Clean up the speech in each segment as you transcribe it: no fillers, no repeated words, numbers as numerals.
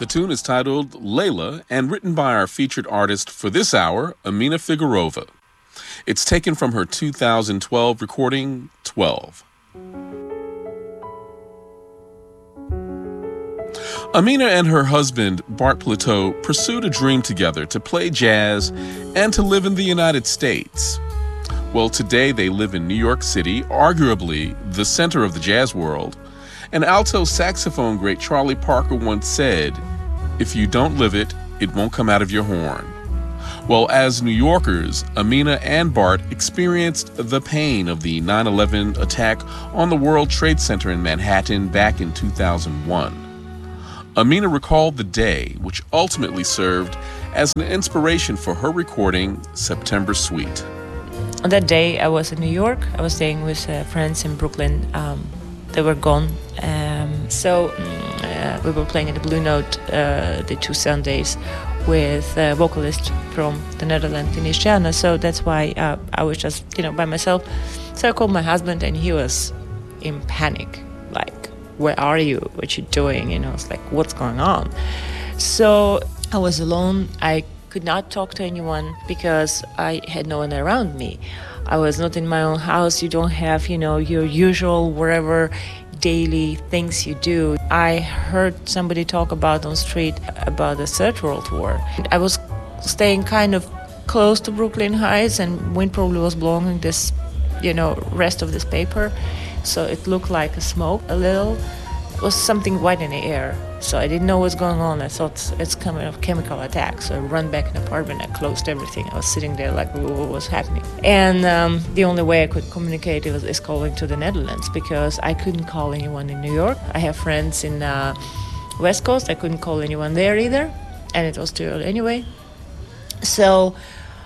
The tune is titled Layla and written by our featured artist for this hour, Amina Figueroa. It's taken from her 2012 recording, 12. Amina and her husband, Bart Plateau, pursued a dream together to play jazz and to live in the United States. Well, today they live in New York City, arguably the center of the jazz world. And alto saxophone great Charlie Parker once said, "If you don't live it, it won't come out of your horn." Well, as New Yorkers, Amina and Bart experienced the pain of the 9/11 attack on the World Trade Center in Manhattan back in 2001. Amina recalled the day, which ultimately served as an inspiration for her recording September Suite. On that day, I was in New York. I was staying with friends in Brooklyn. They were gone. So we were playing at the Blue Note the 2 Sundays with a vocalist from the Netherlands, Denise Jana. So that's why I was just, by myself. So I called my husband and he was in panic. Like, where are you? What you doing? It's like, what's going on? So I was alone. I could not talk to anyone because I had no one around me. I was not in my own house. You don't have, your usual wherever daily things you do. I heard somebody talk about on the street about the Third World War. I was staying kind of close to Brooklyn Heights, and wind probably was blowing this, rest of this paper. So it looked like a smoke a little. It was something white in the air. So I didn't know what's going on. I thought it's coming of chemical attack. So I ran back in the apartment. I closed everything. I was sitting there like, what was happening? And the only way I could communicate is calling to the Netherlands, because I couldn't call anyone in New York. I have friends in West Coast. I couldn't call anyone there either. And it was too early anyway. So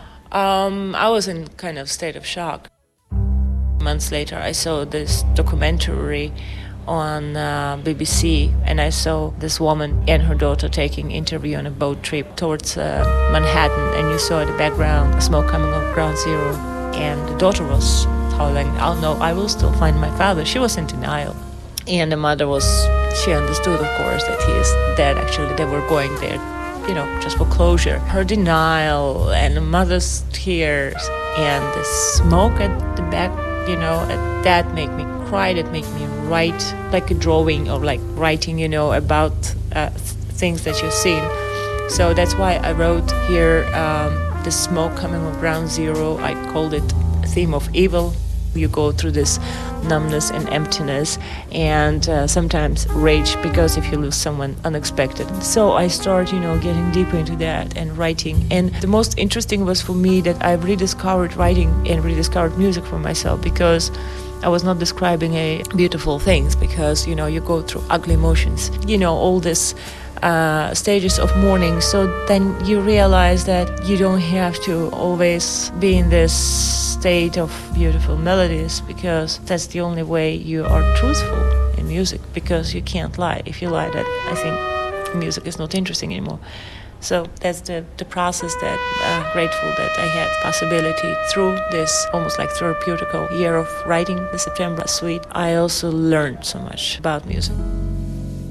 I was in kind of state of shock. Months later, I saw this documentary on BBC, and I saw this woman and her daughter taking interview on a boat trip towards Manhattan, and you saw in the background smoke coming off Ground Zero, and the daughter was howling, "Oh no, I will still find my father." She was in denial, and the mother she understood, of course, that he is dead. Actually, they were going there, just for closure. Her denial and the mother's tears and the smoke at the back, that made me cry. That made me write like a drawing or like writing, about things that you've seen. So that's why I wrote here the smoke coming from Ground Zero. I called it a theme of evil. You go through this numbness and emptiness and sometimes rage, because if you lose someone unexpected. So I start, getting deeper into that and writing. And the most interesting was for me that I've rediscovered writing and rediscovered music for myself, because I was not describing beautiful things, because, you go through ugly emotions, all this stages of mourning. So then you realize that you don't have to always be in this state of beautiful melodies, because that's the only way you are truthful in music, because you can't lie. If you lie, that I think music is not interesting anymore. So that's the process that I'm grateful that I had possibility through this almost like therapeutical year of writing the September Suite. I also learned so much about music.